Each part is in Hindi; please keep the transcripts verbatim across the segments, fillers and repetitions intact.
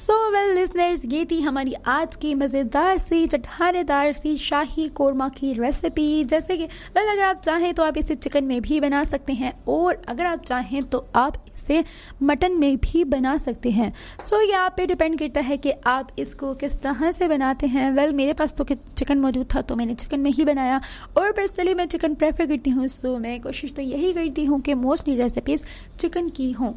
सो वेल लिसनर्स, ये थी हमारी आज की मज़ेदार सी चटखानेदार सी शाही कोरमा की रेसिपी। जैसे कि वेल अगर आप चाहें तो आप इसे चिकन में भी बना सकते हैं और अगर आप चाहें तो आप इसे मटन में भी बना सकते हैं। सो so, ये आप पे डिपेंड करता है कि आप इसको किस तरह से बनाते हैं। वेल well, मेरे पास तो चिकन मौजूद था तो मैंने चिकन में ही बनाया और पर्सनली मैं चिकन प्रेफर करती हूँ। सो so, मैं कोशिश तो यही करती हूँ कि मोस्टली रेसिपीज़ चिकन की हों।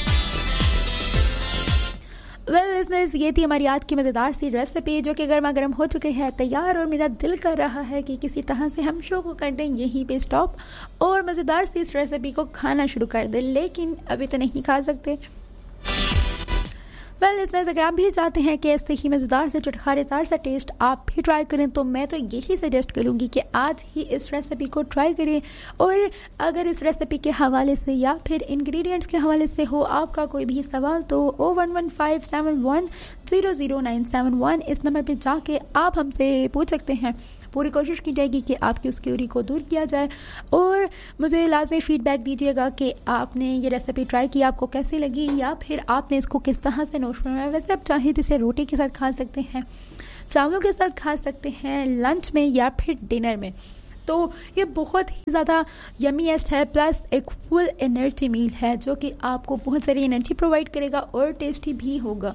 वेल well, लिसनर्स, ये थी हमारी आज की मज़ेदार सी रेसिपी जो कि गर्मा गर्म हो चुकी है तैयार और मेरा दिल कर रहा है कि किसी तरह से हम शो को कर दें यहीं पे स्टॉप और मज़ेदार सी इस रेसिपी को खाना शुरू कर दें, लेकिन अभी तो नहीं खा सकते। वेल लिसनर्स, अगर आप भी चाहते हैं कि ऐसे ही मज़ेदार से चटखारेदार सा टेस्ट आप भी ट्राई करें तो मैं तो यही सजेस्ट करूंगी कि आज ही इस रेसिपी को ट्राई करें। और अगर इस रेसिपी के हवाले से या फिर इंग्रेडिएंट्स के हवाले से हो आपका कोई भी सवाल तो ओ one one five seven one zero zero nine seven one इस नंबर पर जाके आप हमसे पूछ सकते हैं। पूरी कोशिश की जाएगी कि आपकी उस क्यूरी को दूर किया जाए और मुझे लाजमी फीडबैक दीजिएगा कि आपने ये रेसिपी ट्राई की, आपको कैसी लगी या फिर आपने इसको किस तरह से नोश बनाया। वैसे आप चाहें तो इसे रोटी के साथ खा सकते हैं, चावलों के साथ खा सकते हैं, लंच में या फिर डिनर में। तो ये बहुत ही ज़्यादा यमीएस्ट है, प्लस एक फुल एनर्जी मील है जो कि आपको बहुत सारी एनर्जी प्रोवाइड करेगा और टेस्टी भी होगा।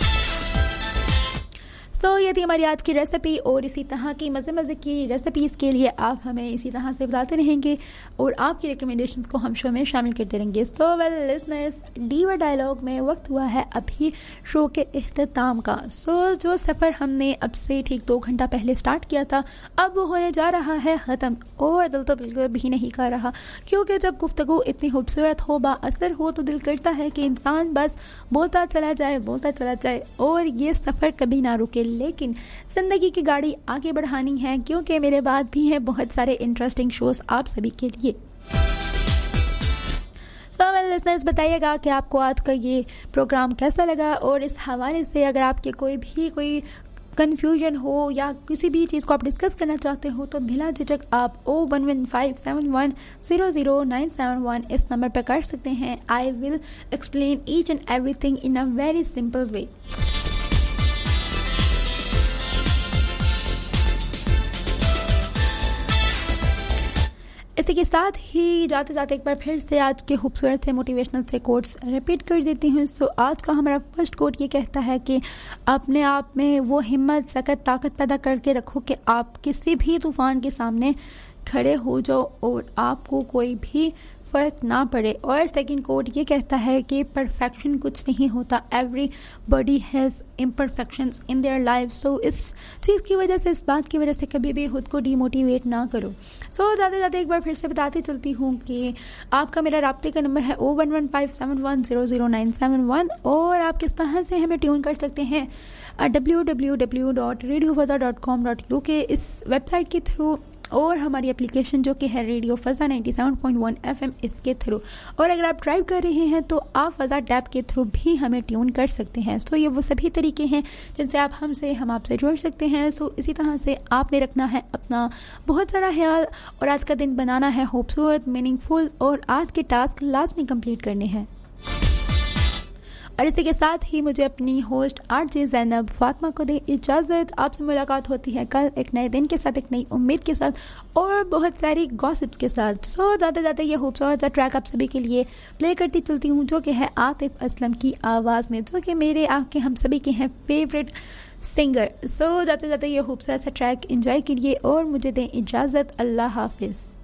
सो so, ये थी हमारी आज की रेसिपी और इसी तरह की मज़े मज़े की रेसिपीज़ के लिए आप हमें इसी तरह से बताते रहेंगे और आपकी रिकमेंडेशंस को हम शो में शामिल करते रहेंगे। सो वेल लिसनर्स, डीवर डायलॉग में वक्त हुआ है अभी शो के इख्तिताम का। सो so, जो सफ़र हमने अब से ठीक दो घंटा पहले स्टार्ट किया था अब वो होने जा रहा है ख़त्म और दिल तो बिल्कुल भी नहीं कर रहा, क्योंकि जब गुफ्तगू इतनी खूबसूरत हो, बाअसर हो तो दिल करता है कि इंसान बस बोलता चला जाए बोलता चला जाए और ये सफ़र कभी ना रुके। लेकिन जिंदगी की गाड़ी आगे बढ़ानी है क्योंकि मेरे बाद भी हैं बहुत सारे इंटरेस्टिंग शोज आप सभी के लिए। सो वेल लिसनर्स, बताइएगा कि आपको आज का ये प्रोग्राम कैसा लगा और इस हवाले से अगर आपके कोई भी कोई कन्फ्यूजन हो या किसी भी चीज़ को आप डिस्कस करना चाहते हो तो बिला झिझक आप ओ one one five seven one zero zero nine seven one इस नंबर पर कर सकते हैं। I will explain each and everything in a very simple way. इसी के साथ ही जाते जाते एक बार फिर से आज के खूबसूरत से मोटिवेशनल से कोट्स रिपीट कर देती हूँ। सो आज का हमारा फर्स्ट कोट ये कहता है कि अपने आप में वो हिम्मत सकत ताकत पैदा करके रखो कि आप किसी भी तूफान के सामने खड़े हो जाओ और आपको कोई भी फ़र्क ना पड़े। और सेकंड कोड ये कहता है कि परफेक्शन कुछ नहीं होता, every body has imperfections in their life. सो इस चीज़ की वजह से, इस बात की वजह से कभी भी खुद को डीमोटिवेट ना करो। सो so, जाते जाते एक बार फिर से बताती चलती हूँ कि आपका मेरा राब्ते का नंबर है ओ one one five seven one zero zero nine seven one और आप किस तरह से हमें ट्यून कर सकते हैं W W W dot radio फज़ा dot com dot U के इस वेबसाइट के थ्रू और हमारी एप्लीकेशन जो कि है radio फज़ा ninety seven point one F M इसके थ्रू। और अगर आप ड्राइव कर रहे हैं तो आप फज़ा टैब के थ्रू भी हमें ट्यून कर सकते हैं। सो ये वो सभी तरीके हैं जिनसे आप हमसे हम आपसे जुड़ सकते हैं। सो इसी तरह से आपने रखना है अपना बहुत सारा ख्याल और आज का दिन बनाना है खूबसूरत, मीनिंगफुल और आज के टास्क लाजमी कंप्लीट करने हैं। और इसी के साथ ही मुझे अपनी होस्ट आरजे ज़ैनब फातिमा को दे इजाज़त। आपसे मुलाकात होती है कल एक नए दिन के साथ, एक नई उम्मीद के साथ और बहुत सारी गॉसिप्स के साथ। सो so, जाते जाते ये खूबसूरत सा ट्रैक आप सभी के लिए प्ले करती चलती हूँ जो कि है आतिफ असलम की आवाज़ में, जो कि मेरे आपके हम सभी के हैं फेवरेट सिंगर। सो so, जाते जाते ये खूबसूरत सा ट्रैक एंजॉय कीजिए और मुझे दें इजाज़त। अल्लाह हाफिज़।